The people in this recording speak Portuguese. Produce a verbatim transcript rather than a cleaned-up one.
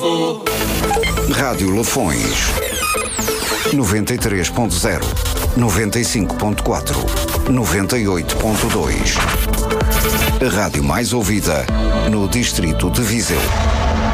Novo. Rádio Lafões. noventa e três ponto zero, noventa e cinco ponto quatro, noventa e oito ponto dois. A rádio mais ouvida no distrito de Viseu.